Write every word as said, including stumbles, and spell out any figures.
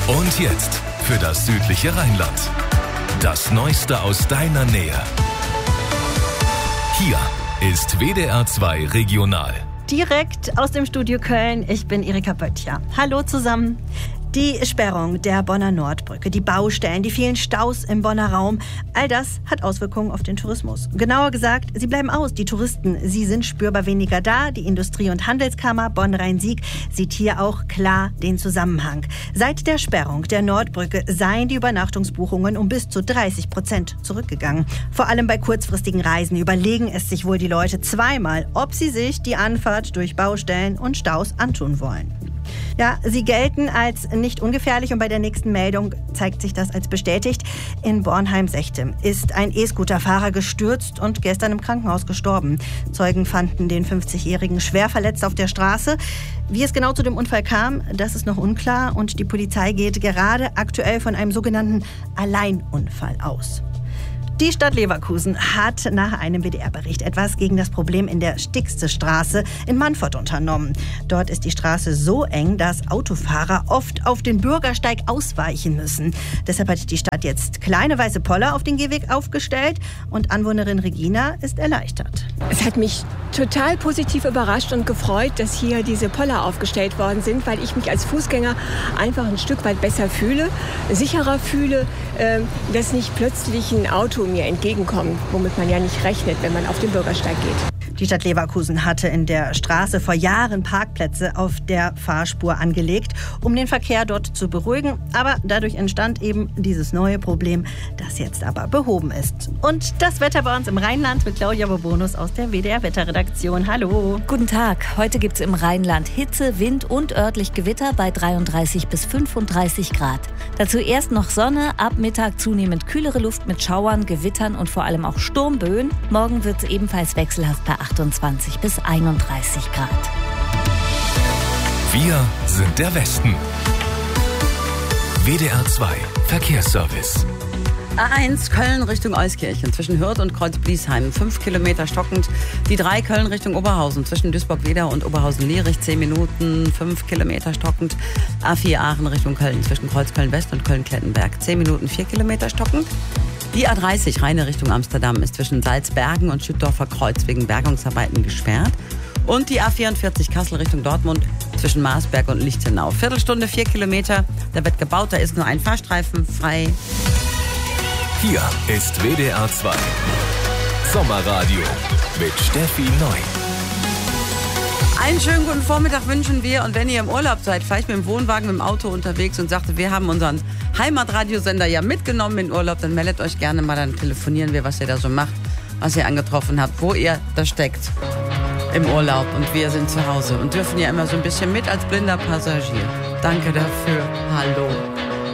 Und jetzt für das südliche Rheinland. Das Neueste aus deiner Nähe. Hier ist W D R zwei Regional. Direkt aus dem Studio Köln, ich bin Erika Böttcher. Hallo zusammen. Die Sperrung der Bonner Nordbrücke, die Baustellen, die vielen Staus im Bonner Raum, all das hat Auswirkungen auf den Tourismus. Genauer gesagt, sie bleiben aus, die Touristen. Sie sind spürbar weniger da. Die Industrie- und Handelskammer Bonn-Rhein-Sieg sieht hier auch klar den Zusammenhang. Seit der Sperrung der Nordbrücke seien die Übernachtungsbuchungen um bis zu dreißig Prozent zurückgegangen. Vor allem bei kurzfristigen Reisen überlegen es sich wohl die Leute zweimal, ob sie sich die Anfahrt durch Baustellen und Staus antun wollen. Ja, sie gelten als nicht ungefährlich und bei der nächsten Meldung zeigt sich das als bestätigt. In Bornheim-Sechtem ist ein E-Scooter-Fahrer gestürzt und gestern im Krankenhaus gestorben. Zeugen fanden den fünfzigjährigen schwer verletzt auf der Straße. Wie es genau zu dem Unfall kam, das ist noch unklar und die Polizei geht gerade aktuell von einem sogenannten Alleinunfall aus. Die Stadt Leverkusen hat nach einem W D R-Bericht etwas gegen das Problem in der Stixte-Straße in Mannfort unternommen. Dort ist die Straße so eng, dass Autofahrer oft auf den Bürgersteig ausweichen müssen. Deshalb hat die Stadt jetzt kleine weiße Poller auf den Gehweg aufgestellt und Anwohnerin Regina ist erleichtert. Es hat mich total positiv überrascht und gefreut, dass hier diese Poller aufgestellt worden sind, weil ich mich als Fußgänger einfach ein Stück weit besser fühle, sicherer fühle, äh, dass nicht plötzlich ein Auto mir entgegenkommt, womit man ja nicht rechnet, wenn man auf den Bürgersteig geht. Die Stadt Leverkusen hatte in der Straße vor Jahren Parkplätze auf der Fahrspur angelegt, um den Verkehr dort zu beruhigen. Aber dadurch entstand eben dieses neue Problem, das jetzt aber behoben ist. Und das Wetter bei uns im Rheinland mit Claudia Bobonus aus der W D R-Wetterredaktion. Hallo. Guten Tag. Heute gibt es im Rheinland Hitze, Wind und örtlich Gewitter bei dreiunddreißig bis fünfunddreißig Grad. Dazu erst noch Sonne, ab Mittag zunehmend kühlere Luft mit Schauern, Gewittern und vor allem auch Sturmböen. Morgen wird es ebenfalls wechselhaft bei achtundzwanzig bis einunddreißig Grad. Wir sind der Westen. W D R zwei Verkehrsservice. A eins Köln Richtung Euskirchen zwischen Hürth und Kreuz-Bliesheim, fünf Kilometer stockend. Die drei Köln Richtung Oberhausen zwischen Duisburg-Wedau und Oberhausen-Lierich, zehn Minuten, fünf Kilometer stockend. A vier Aachen Richtung Köln zwischen Kreuz-Köln-West und Köln-Klettenberg, zehn Minuten, vier Kilometer stockend. Die A dreißig Rheine Richtung Amsterdam ist zwischen Salzbergen und Schüttdorfer Kreuz wegen Bergungsarbeiten gesperrt. Und die A vierundvierzig Kassel Richtung Dortmund zwischen Marsberg und Lichtenau. Viertelstunde, vier Kilometer. Da wird gebaut, da ist nur ein Fahrstreifen frei. Hier ist W D R zwei Sommerradio mit Steffi Neu. Einen schönen guten Vormittag wünschen wir. Und wenn ihr im Urlaub seid, vielleicht mit dem Wohnwagen, mit dem Auto unterwegs und sagt, wir haben unseren Heimatradiosender ja mitgenommen in Urlaub, dann meldet euch gerne mal, dann telefonieren wir, was ihr da so macht, was ihr angetroffen habt, wo ihr da steckt im Urlaub. Und wir sind zu Hause und dürfen ja immer so ein bisschen mit als blinder Passagier. Danke dafür. Hallo.